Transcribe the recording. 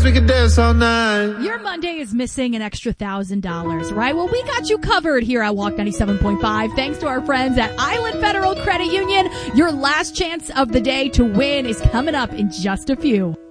we could dance all night. Your Monday is missing an extra $1,000, right? Well, we got you covered here at Walk 97.5. Thanks to our friends at Island Federal Credit Union. Your last chance of the day to win is coming up in just a few.